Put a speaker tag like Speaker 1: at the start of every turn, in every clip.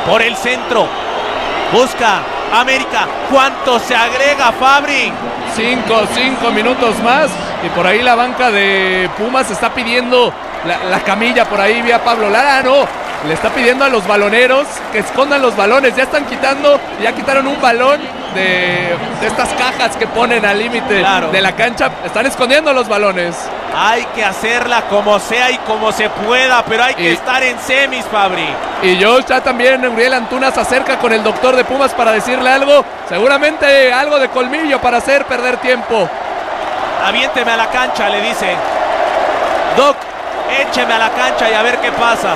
Speaker 1: por el centro. Busca América. ¿Cuánto se agrega, Fabri?
Speaker 2: 5 minutos más. Y por ahí la banca de Pumas está pidiendo la camilla. Por ahí vía Pablo Lara. No, le está pidiendo a los baloneros que escondan los balones. Ya están quitando, ya quitaron un balón de estas cajas que ponen al límite de la cancha. Están escondiendo los balones.
Speaker 1: Hay que hacerla como sea y como se pueda, pero hay que estar en semis, Fabri.
Speaker 2: Y yo ya también, Uriel Antuna se acerca con el doctor de Pumas para decirle algo. Seguramente algo de colmillo para hacer perder tiempo.
Speaker 1: Aviénteme a la cancha, le dice. Doc, écheme a la cancha y a ver qué pasa.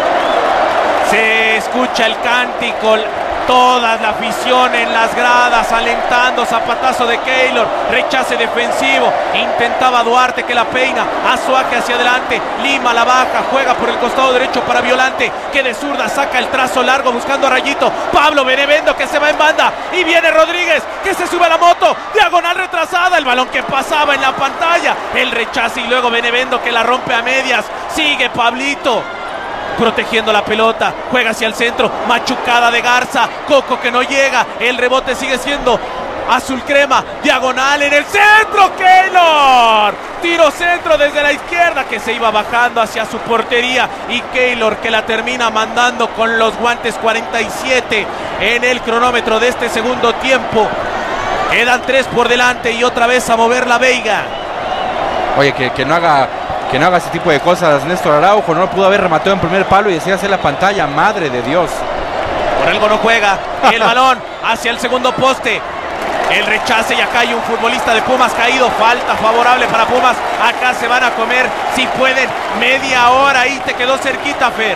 Speaker 1: Se escucha el cántico, toda la afición en las gradas alentando. Zapatazo de Keylor, rechace defensivo, intentaba Duarte que la peina, Azuaje hacia adelante, Lima la baja, juega por el costado derecho para Violante, que de zurda saca el trazo largo buscando a Rayito. Pablo Benevendo que se va en banda y viene Rodríguez que se sube a la moto, diagonal retrasada, el balón que pasaba en la pantalla, el rechace y luego Benevendo que la rompe a medias. Sigue Pablito protegiendo la pelota, juega hacia el centro, machucada de Garza, Coco que no llega, el rebote sigue siendo azul crema, diagonal en el centro, Keylor, tiro centro desde la izquierda que se iba bajando hacia su portería y Keylor que la termina mandando con los guantes. 47 en el cronómetro de este segundo tiempo, quedan 3 por delante y otra vez a mover la Veiga.
Speaker 3: Oye, que no haga ese tipo de cosas Néstor Araujo. No lo pudo haber rematado en primer palo y decía hacer la pantalla, madre de Dios.
Speaker 1: Por algo no juega. El balón hacia el segundo poste, el rechace y acá hay un futbolista de Pumas caído. Falta favorable para Pumas. Acá se van a comer, si pueden, media hora. Ahí te quedó cerquita, Fer.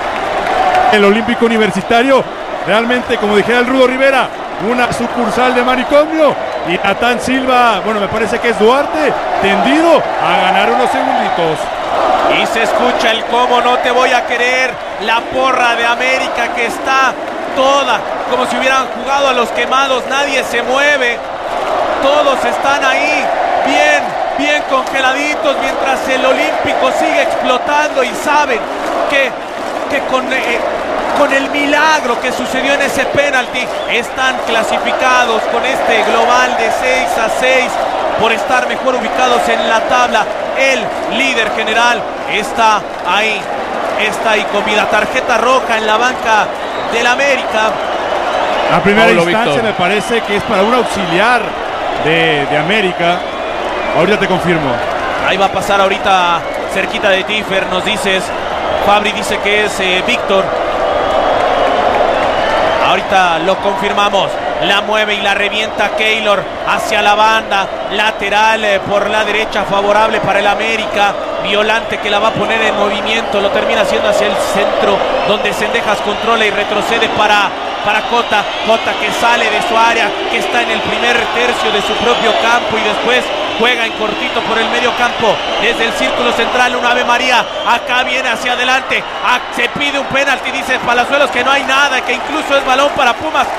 Speaker 4: El Olímpico Universitario, realmente, como dijera el Rudo Rivera, una sucursal de manicomio. Y Natán Silva, bueno, me parece que es Duarte, tendido a ganar unos segunditos.
Speaker 1: Y se escucha el cómo no te voy a querer. La porra de América que está toda como si hubieran jugado a los quemados. Nadie se mueve. Todos están ahí bien congeladitos mientras el Olímpico sigue explotando y saben que con el milagro que sucedió en ese penalti están clasificados con este global de 6-6 por estar mejor ubicados en la tabla. El líder general está ahí con vida. Tarjeta roja en la banca del América.
Speaker 4: La primera
Speaker 2: Pablo
Speaker 4: instancia
Speaker 2: Víctor,
Speaker 4: me parece que es para un auxiliar de América. Ahorita te confirmo.
Speaker 1: Ahí va a pasar ahorita cerquita de ti, Fer, nos dices. Fabri dice que es Víctor. Ahorita lo confirmamos. La mueve y la revienta Keylor hacia la banda lateral por la derecha, favorable para el América. Violante que la va a poner en movimiento, lo termina haciendo hacia el centro, donde Cendejas controla y retrocede para Cota. Cota que sale de su área, que está en el primer tercio de su propio campo y después juega en cortito por el medio campo, desde el círculo central, un Ave María, acá viene hacia adelante, se pide un penalti, dice Palazuelos que no hay nada, que incluso es balón para Pumas.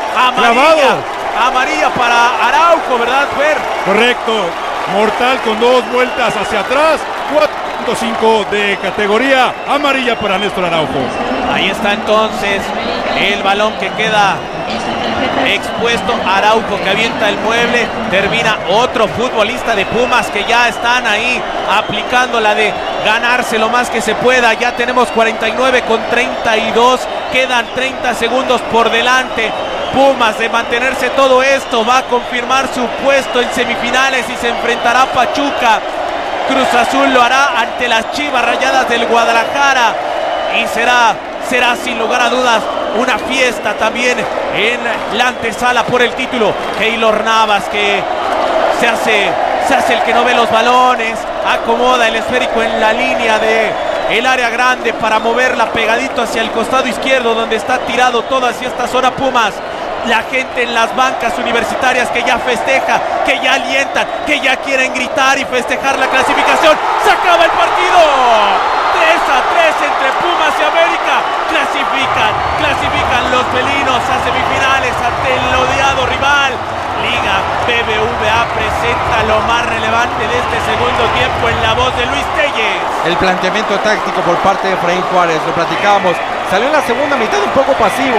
Speaker 1: Amarilla para Araujo, ¿verdad, Fer?
Speaker 4: Correcto, mortal con 2 vueltas hacia atrás, 4.5 de categoría, amarilla para Néstor Araujo.
Speaker 1: Ahí está entonces el balón que queda expuesto. Araujo que avienta el mueble, termina otro futbolista de Pumas que ya están ahí aplicando la de ganarse lo más que se pueda. Ya tenemos 49 con 32, quedan 30 segundos por delante. Pumas, de mantenerse todo esto, va a confirmar su puesto en semifinales y se enfrentará a Pachuca. Cruz Azul lo hará ante las Chivas Rayadas del Guadalajara y será sin lugar a dudas una fiesta también en la antesala por el título. Keylor Navas que se hace el que no ve los balones, acomoda el esférico en la línea de el área grande para moverla pegadito hacia el costado izquierdo donde está tirado todo hacia esta zona Pumas. La gente en las bancas universitarias que ya festeja, que ya alientan, que ya quieren gritar y festejar la clasificación. ¡Se acaba el partido! 3-3 entre Pumas y América. Clasifican los felinos a semifinales ante el odiado rival. Liga BBVA presenta lo más relevante de este segundo tiempo en la voz de Luis Telles.
Speaker 3: El planteamiento táctico por parte de Efraín Juárez, lo platicábamos, salió en la segunda mitad un poco pasivo.